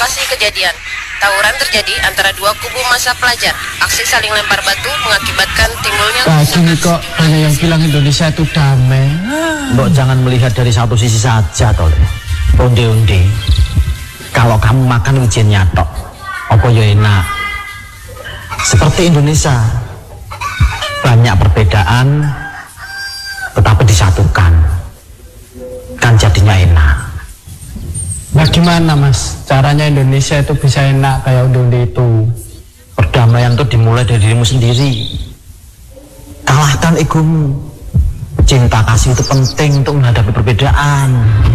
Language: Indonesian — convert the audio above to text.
lokasi kejadian. Tawuran terjadi antara dua kubu massa pelajar. Aksi saling lempar batu mengakibatkan timbulnya Gini kok banyak yang bilang Indonesia itu damai. Mbok jangan melihat dari satu sisi saja toh. Onde-onde. Kalau kamu makan wijennya tok, apa ya enak. Seperti Indonesia, banyak perbedaan tetapi disatukan, kan jadinya enak. Nah gimana mas, caranya Indonesia itu bisa enak kayak onde-onde itu? Perdamaian itu dimulai dari dirimu sendiri. Kalahkan egomu. Cinta kasih itu penting untuk menghadapi perbedaan.